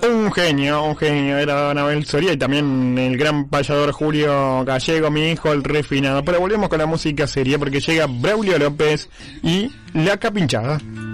Un genio era Don Abel Soria, y también el gran payador Julio Gallego, mi hijo el refinado. Pero volvemos con la música seria porque llega Braulio López y La Capinchada.